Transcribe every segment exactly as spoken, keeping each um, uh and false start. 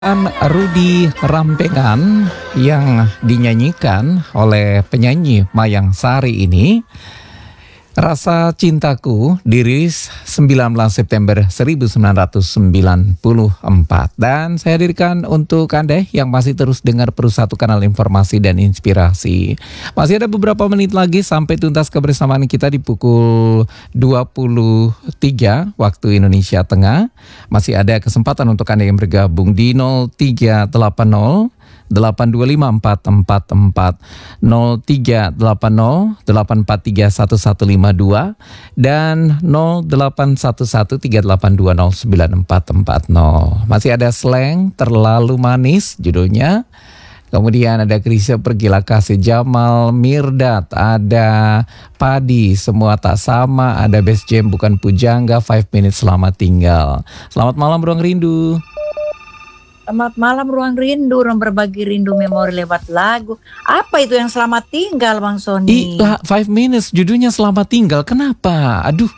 Rudy Rampengan yang dinyanyikan oleh penyanyi Mayang Sari ini, Rasa Cintaku, dirilis sembilan belas September seribu sembilan ratus sembilan puluh empat. Dan saya hadirkan untuk Anda yang masih terus dengar Perussatu Kanal Informasi dan Inspirasi. Masih ada beberapa menit lagi sampai tuntas kebersamaan kita di pukul dua puluh tiga waktu Indonesia Tengah. Masih ada kesempatan untuk Anda yang bergabung di nol tiga delapan nol delapan dua lima empat empat empat, nol tiga delapan nol delapan empat tiga satu satu lima dua dan nol delapan satu satu tiga delapan dua nol sembilan empat empat nol. Masih ada Slang Terlalu Manis judulnya. Kemudian ada Krisya Pergilah Kasih, Jamal Mirdad, ada Padi Semua Tak Sama, ada Best Jam Bukan Pujangga, Five Minutes Selamat Tinggal. Selamat malam Ruang Rindu. Selamat malam Ruang Rindu, orang berbagi rindu memori lewat lagu. Apa itu yang Selamat Tinggal, Bang Sony? Ih, Five Minutes judulnya Selamat Tinggal. Kenapa? Aduh.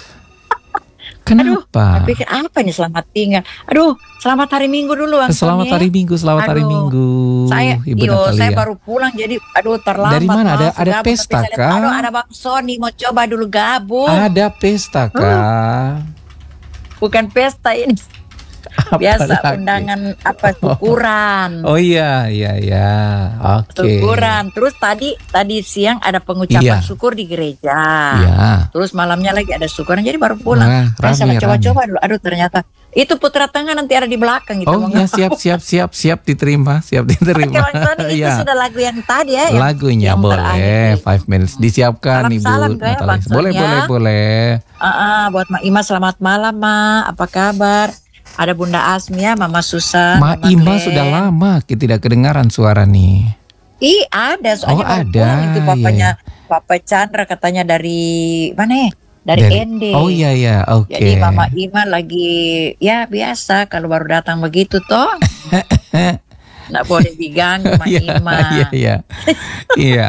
Kenapa? Aduh, pikir apa nih Selamat Tinggal? Aduh, selamat hari Minggu dulu, Bang Selamat Sony. hari Minggu, selamat aduh, hari Minggu. Saya, Ibu iyo, Natalia. saya baru pulang jadi aduh terlambat. Dari mana? Ada Mas, ada gabung, pesta tapi saya lihat, kah? Aduh, ada Bang Sony mau coba dulu gabung. Ada pesta kah? Bukan pesta ini. Apa Biasa lagi? undangan apa syukuran. Oh iya, iya, iya. Oke. Syukuran. Terus tadi tadi siang ada Iya. pengucapan syukur di gereja. Iya. Terus malamnya lagi ada syukuran, jadi baru pulang. Wah, Nah, rame, saya coba-coba dulu. Aduh, ternyata itu putra tengah nanti ada di belakang gitu. Oh iya, siap, siap, siap, siap diterima, siap Oke, diterima. Bang Sony, itu Iya. sudah lagu yang tadi ya. yang- Lagunya yang boleh, terakhir. Five Minutes disiapkan Ibu Salam-salam ke Natalia. Bang Son, Boleh, ya. boleh, boleh. Ah, ah, buat Mak Ima selamat malam, Ma. Apa kabar? Ada Bunda Asmia, Mama Susan, Ma Mama Ima Glenn. sudah lama kita tidak kedengaran suara nih. Ih, ada. Oh, Soalnya baru ada, pulang itu papanya, iya. Papa Chandra katanya dari mana? ya? Dari, N D. Oh iya, iya, oke. Jadi Mama Ima lagi ya biasa kalau baru datang begitu toh. Nggak boleh diganggu Mak Iya, Ima. iya, iya. Iya.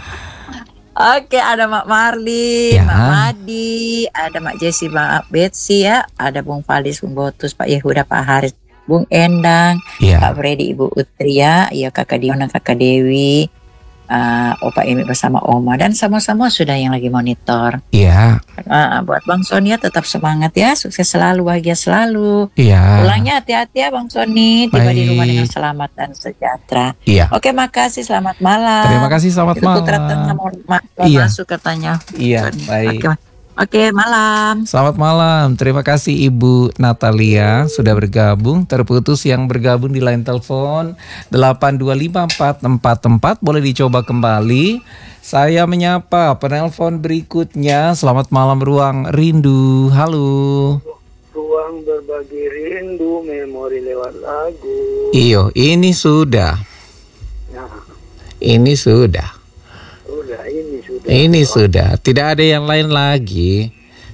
Oke, ada Mak Marli, Ya. Mak Madi, ada Mak Jesi, Mak Betsy ya, ada Bung Falis, Bung Botus, Pak Yehuda, Pak Haris, Bung Endang, Iya. Pak Freddy, Ibu Utria, ya Kakak Diona, Kakak Dewi, uh, Opa Emi bersama Oma, dan sama-sama sudah yang lagi monitor. Iya. Uh, buat Bang Sonia tetap semangat ya, sukses selalu, bahagia selalu. Iya. Pulangnya hati-hati ya Bang Sony, tiba di rumah Baik. dengan selamat dan sejahtera. Iya. Oke, makasih, selamat malam. Terima kasih, selamat Itu Putra Tengah malam. mau, ma- mau Iya. masuk katanya. Iya, baik. Oke, oke, malam. Selamat malam, terima kasih Ibu Natalia sudah bergabung. Terputus yang bergabung di line telepon delapan dua lima empat empat empat, boleh dicoba kembali. Saya menyapa penelpon berikutnya. Selamat malam Ruang Rindu. Halo. Ruang berbagi rindu, memori lewat lagu. Iyo, ini sudah. Nah, Ini sudah. udah ini sudah. Ini sudah. Tidak ada yang lain lagi.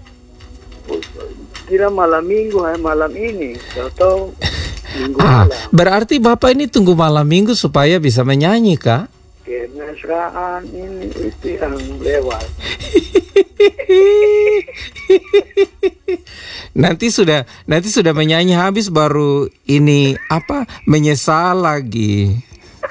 Kira malam minggu, hai malam ini, atau minggu Ah, malam. berarti Bapak ini tunggu malam minggu supaya bisa menyanyi, Kak? Kemesraan ini itu yang lewat. Nanti sudah nanti sudah menyanyi habis baru ini apa menyesal lagi.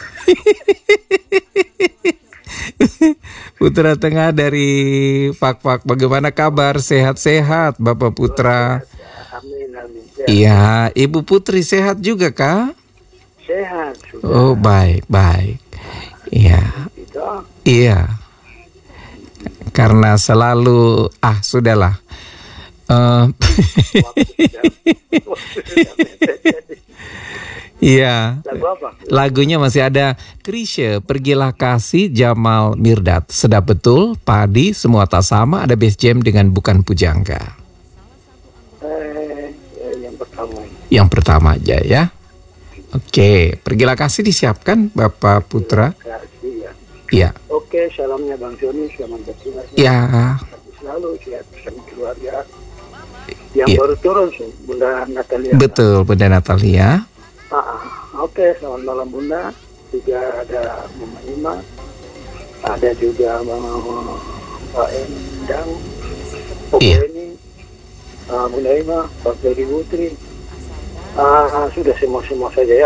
Putra Tengah dari Fak-Fak, bagaimana kabar? Sehat-sehat Bapak Putra? Amin, amin. Sehat. Iya, Ibu Putri sehat juga kah? Sehat sudah. Oh, baik, baik. Iya. Itu Iya. Karena selalu ah sudahlah. Eh, Iya. lagu apa? Lagunya masih ada Krisya Pergilah Kasih, Jamal Mirdad, Sedap Betul, Padi Semua Tak Sama, ada Best Jam dengan Bukan Pujangga. Eh, eh, yang pertama ini. Yang pertama aja ya. Oke, Pergilah Kasih disiapkan Bapak Putra. Kasih ya. Iya. Oke, salamnya Bang Joni, selamat bertugas. Ya. Selalu sehat bersama keluarga. Yang Iya. baru turun, Bunda Natalia. Betul, Bunda Natalia. Ah, ah. Oke, selamat malam Bunda. Juga ada Mama Ima, ada juga Mama Pak Endang, Oke Iya. ini, uh, Bunda Ima, Pak Ferry Putri, Ah, sudah semua-semua saja ya.